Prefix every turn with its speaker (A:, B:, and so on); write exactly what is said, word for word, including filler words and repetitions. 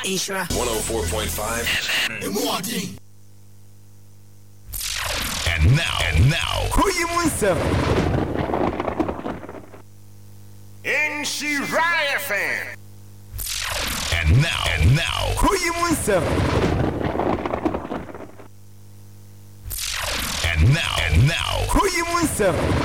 A: Isra.
B: one oh four point five
C: Milwaukee.
B: And now, and now,
D: Who you Musa?
E: N C Riot fan.
B: and now, and now,
D: Who you Musa?
B: and now, and now,
D: Who you Musa?